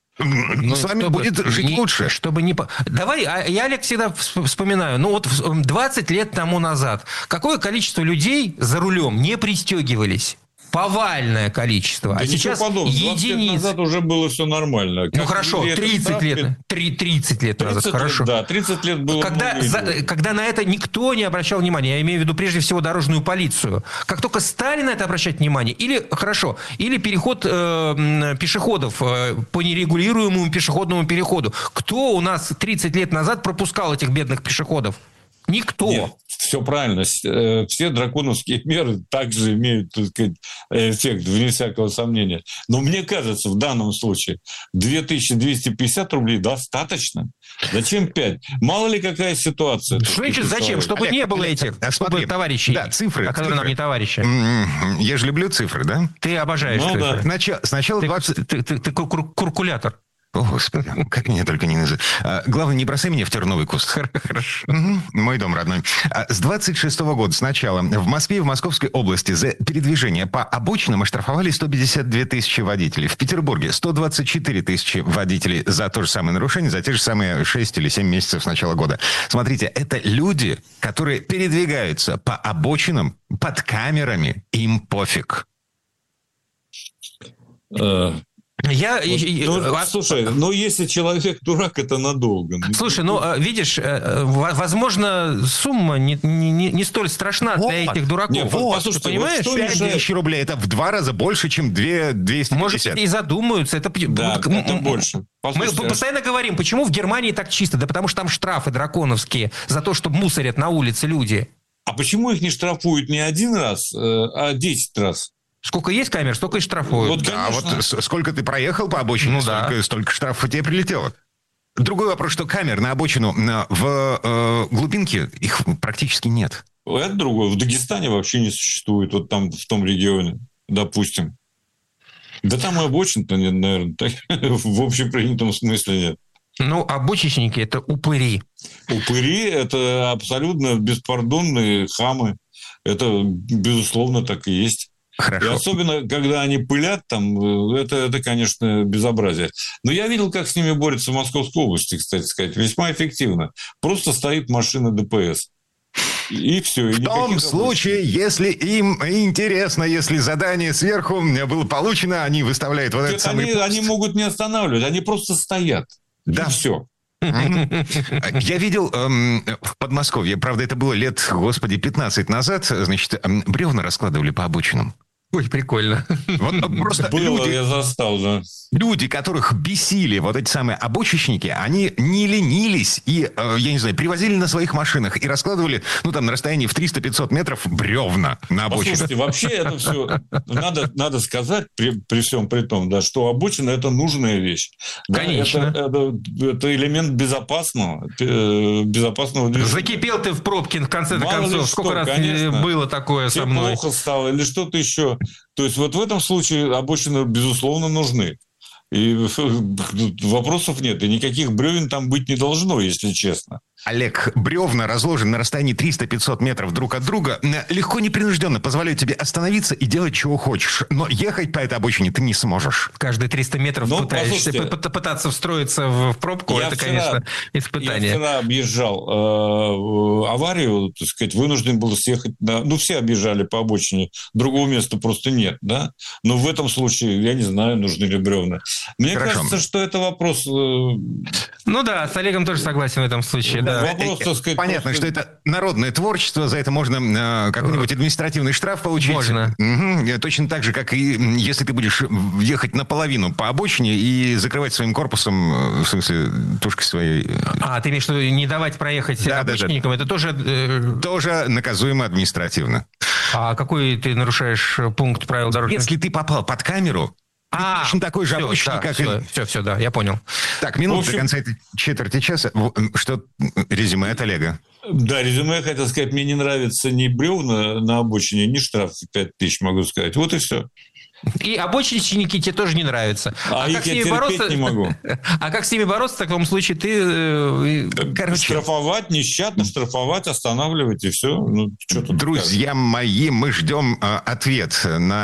Ну, с вами будет жить не, лучше. Чтобы не... Давай, я, Олег, всегда вспоминаю, ну вот двадцать лет тому назад какое количество людей за рулем не пристегивались? Повальное количество. Да а сейчас единиц. лет назад уже было все нормально. Как ну хорошо, тридцать лет. тридцать лет назад, тридцать хорошо. Лет, да, тридцать лет было. Когда, за, когда на это никто не обращал внимания, я имею в виду прежде всего дорожную полицию. Как только стали на это обращать внимание, или, хорошо, или переход э, пешеходов э, по нерегулируемому пешеходному переходу. Кто у нас тридцать лет назад пропускал этих бедных пешеходов? Никто. Нет, все правильно. Все драконовские меры также имеют, так сказать, эффект, вне всякого сомнения. Но мне кажется, в данном случае две тысячи двести пятьдесят рублей достаточно. Зачем пять? Мало ли какая ситуация. Что значит зачем? Чтобы Олег, не было этих а чтобы товарищей. Да, цифры. А которые нам не товарищи. Я же люблю цифры, да? Ты обожаешь ну, цифры. Да. Сначала, сначала ты, двадцать... ты, ты, ты, ты кур- куркулятор. О, Господи, как меня только не называют. А, главное, не бросай меня в терновый куст. Хорошо. Угу, мой дом родной. А, с двадцать шестого года сначала в Москве и в Московской области за передвижение по обочинам оштрафовали сто пятьдесят две тысячи водителей. В Петербурге сто двадцать четыре тысячи водителей за то же самое нарушение, за те же самые шесть или семь месяцев с начала года. Смотрите, это люди, которые передвигаются по обочинам под камерами. Им пофиг. Я, вот, ну, слушай, ну если человек дурак, это надолго. Слушай, ну видишь, возможно, сумма не, не, не столь страшна вот. для этих дураков. Нет, вот, послушайте, ты понимаешь? Вот пять тысяч рублей, это в два раза больше, чем двести пятьдесят. Может, и задумаются. Это, да, вот, это м- больше. Послушайте. Мы постоянно говорим, почему в Германии так чисто? Да потому что там штрафы драконовские за то, что мусорят на улице люди. А почему их не штрафуют не один раз, а десять раз? Сколько есть камер, столько и штрафуют. Вот, да, вот сколько ты проехал по обочине, ну, столько, да. столько штрафов тебе прилетело. Другой вопрос, что камер на обочину в э, глубинке их практически нет. Это другое. В Дагестане вообще не существует, вот там, в том регионе, допустим. Да там и обочин-то, наверное, так, в общепринятом смысле нет. Ну, обочечники – это упыри. Упыри – это абсолютно беспардонные хамы. Это, безусловно, так и есть. Хорошо. И особенно, когда они пылят, там, это, это, конечно, безобразие. Но я видел, как с ними борются в Московской области, кстати сказать, весьма эффективно. Просто стоит машина ДПС. И все. И в том случае, если им интересно, если задание сверху было получено, они выставляют вот этот самый они, пост. Они могут не останавливать, они просто стоят. Да. И все. Я видел эм, в Подмосковье, правда, это было лет, господи, пятнадцать назад, значит, эм, бревна раскладывали по обочинам. Ой, прикольно. Вот просто было, люди, я застал, да. Люди, которых бесили вот эти самые обочечники, они не ленились и, э, я не знаю, привозили на своих машинах и раскладывали, ну, там, на расстоянии в триста-пятьсот метров бревна на обочине. Послушайте, вообще это все, надо, надо сказать, при, при всем при том, да, что обочина – это нужная вещь. Конечно. Да, это, это, это элемент безопасного, безопасного движения. Закипел ты в пробке, в конце Мало концов. Сколько что, раз конечно, было такое со мной? Плохо стало или что-то еще. То есть вот в этом случае обочины, безусловно, нужны. И вопросов нет. И никаких бревен там быть не должно, если честно. Олег, бревна разложены на расстоянии триста-пятьсот метров друг от друга, легко, непринужденно позволяют тебе остановиться и делать, чего хочешь. Но ехать по этой обочине ты не сможешь. Каждые триста метров Ну, пытаешься, послушайте, п- пытаться встроиться в в пробку, Я это, вчера- конечно, испытание. Я вчера объезжал э, аварию, так сказать, вынужден был съехать на... Ну, все объезжали по обочине, другого места просто нет, да? Но в этом случае, я не знаю, нужны ли бревна. Мне Хорошо. кажется, что это вопрос... э, Ну да, с Олегом тоже согласен в этом случае. Да. Вопрос, так сказать, Понятно, просто- что это народное творчество, за это можно э, какой-нибудь административный штраф получить. Можно. Мгм. Точно так же, как и м, если ты будешь ехать наполовину по обочине и закрывать своим корпусом, э, в смысле, тушкой своей. э, А, ты имеешь в виду не давать проехать Да, да, да. обочинникам? Это тоже... э, Тоже наказуемо административно. А какой ты нарушаешь пункт правил дорожного? Если ты попал под камеру, А, точно такой же всё, обочине, да, как все, и... все, все, да, я понял. Так, минут В общем- до конца этой четверти часа. В- Что резюме от Олега? Да, резюме, я хотел сказать, мне не нравятся ни бревна на обочине, ни штраф пять тысяч, могу сказать. Вот и все. И обочинники тебе тоже не нравятся. А их я терпеть не могу. А как с ними бороться? В таком случае ты... э, Короче, Штрафовать, нещадно штрафовать, останавливать и все. Ну, что тут Друзья мои, мы ждем э, ответ на